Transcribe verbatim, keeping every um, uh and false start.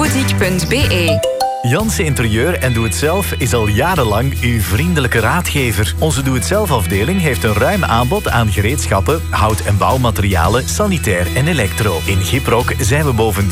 boutique punt b e. Jansen Interieur en Doe Het Zelf is al jarenlang uw vriendelijke raadgever. Onze Doe Het Zelf afdeling heeft een ruim aanbod aan gereedschappen, hout- en bouwmaterialen, sanitair en elektro. In Gyproc zijn we bovendien